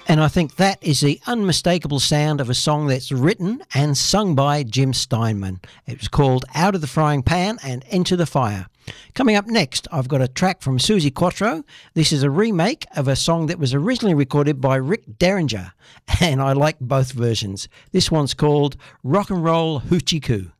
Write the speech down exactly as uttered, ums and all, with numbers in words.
And I think that is the unmistakable sound of a song that's written and sung by Jim Steinman. It was called Out of the Frying Pan and Into the Fire. Coming up next, I've got a track from Suzi Quatro. This is a remake of a song that was originally recorded by Rick Derringer, and I like both versions. This one's called Rock and Roll Hoochie Coo.